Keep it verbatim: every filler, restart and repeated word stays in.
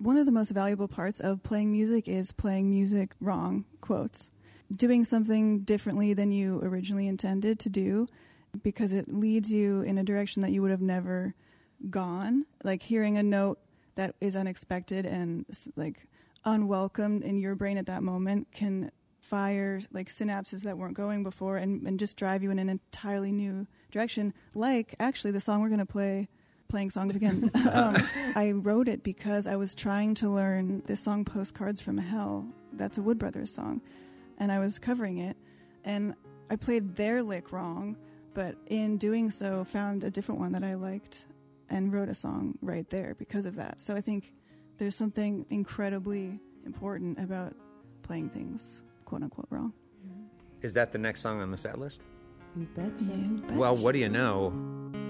one of the most valuable parts of playing music is playing music wrong, quotes. Doing something differently than you originally intended to do, because it leads you in a direction that you would have never gone. Like hearing a note that is unexpected and like unwelcomed in your brain at that moment can fire like synapses that weren't going before and, and just drive you in an entirely new direction. Like actually the song we're going to play, playing songs again. um, I wrote it because I was trying to learn this song Postcards from Hell. That's a Wood Brothers song. And I was covering it and I played their lick wrong, but in doing so found a different one that I liked and wrote a song right there because of that. So I think there's something incredibly important about playing things quote-unquote wrong. Is that the next song on the set list? You betcha. You betcha. Well, what do you know?